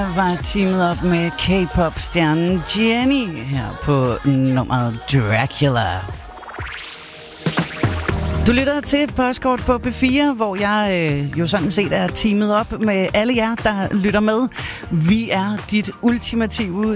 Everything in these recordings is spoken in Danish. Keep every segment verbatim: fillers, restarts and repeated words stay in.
var teamet op med K-pop-stjernen Jennie her på nummeret Dracula. Du lytter til et postkort på P fire, hvor jeg øh, jo sådan set er teamet op med alle jer, der lytter med. Vi er dit ultimative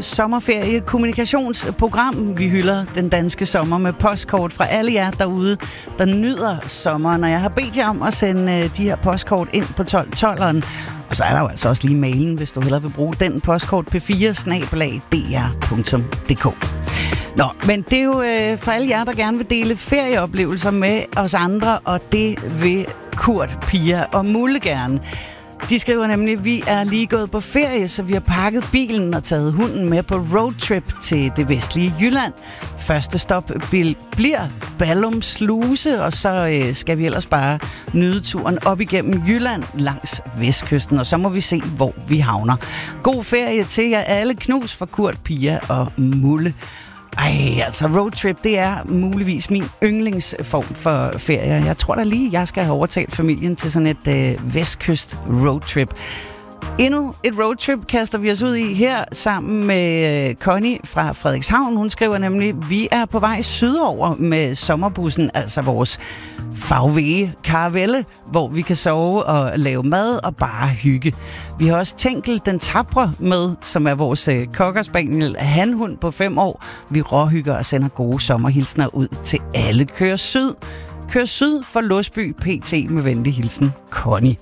sommerferie-kommunikationsprogram. Vi hylder den danske sommer med postkort fra alle jer derude, der nyder sommeren. Og jeg har bedt jer om at sende øh, de her postkort ind på tolv tolveren. Og så er der jo altså også lige mailen, hvis du hellere vil bruge den, postkort p fire snabel-a d r punktum d k. Nå, men det er jo øh, for alle jer, der gerne vil dele ferieoplevelser med os andre, og det vil Kurt, Pia og Mulle gerne. De skriver nemlig, vi er lige gået på ferie, så vi har pakket bilen og taget hunden med på roadtrip til det vestlige Jylland. Første stop bliver Ballum Sluse, og så øh, skal vi ellers bare nyde turen op igennem Jylland langs vestkysten, og så må vi se, hvor vi havner. God ferie til jer alle. Knus for Kurt, Pia og Mulle. Ej, altså roadtrip, det er muligvis min yndlingsform for ferie. Jeg tror da lige, jeg skal have overtalt familien til sådan et øh, vestkyst roadtrip. Endnu et roadtrip kaster vi os ud i her sammen med øh, Connie fra Frederikshavn. Hun skriver nemlig, vi er på vej sydover med sommerbussen, altså vores Favve Caravelle, hvor vi kan sove og lave mad og bare hygge. Vi har også Tænkel den Tapre med, som er vores øh, cockerspaniel hanhund på fem år. Vi råhygger og sender gode sommerhilsner ud til alle. Kør syd. Kør syd for Låsby P T med venlig hilsen, Connie.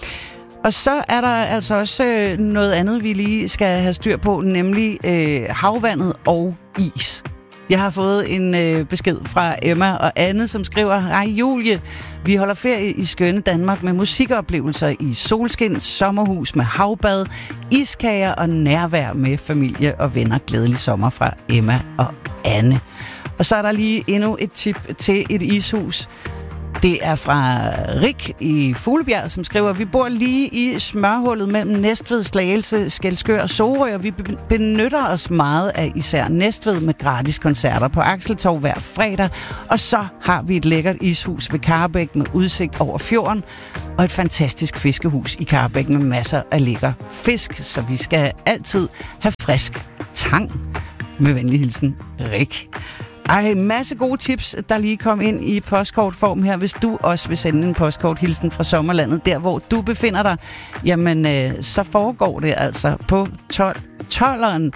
Og så er der altså også øh, noget andet, vi lige skal have styr på, nemlig øh, havvandet og is. Jeg har fået en øh, besked fra Emma og Anne, som skriver, hej Julie, vi holder ferie i skønne Danmark med musikoplevelser i solskin, sommerhus med havbad, iskager og nærvær med familie og venner. Glædelig sommer fra Emma og Anne. Og så er der lige endnu et tip til et ishus. Det er fra Rik i Fuglebjerg, som skriver, vi bor lige i smørhullet mellem Næstved, Slagelse, Skælskør og Sorø, og vi benytter os meget af især Næstved med gratis koncerter på Akseltorv hver fredag. Og så har vi et lækkert ishus ved Karrebæk med udsigt over fjorden, og et fantastisk fiskehus i Karrebæk med masser af lækker fisk, så vi skal altid have frisk tang. Med venlig hilsen, Rik. Ej, masse gode tips, der lige kom ind i postkortform her. Hvis du også vil sende en postkorthilsen fra sommerlandet, der hvor du befinder dig, jamen øh, så foregår det altså på tolv tolveren.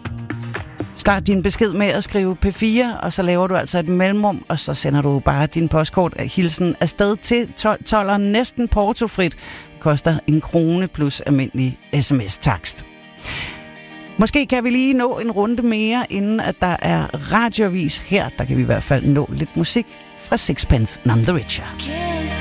Start din besked med at skrive P fire, og så laver du altså et mellemrum, og så sender du bare din postkorthilsen afsted til tolv tolveren. Næsten portofrit. Koster en krone plus almindelig sms-takst. Måske kan vi lige nå en runde mere, inden at der er radioavis her. Der kan vi i hvert fald nå lidt musik fra Sixpence None the Richer.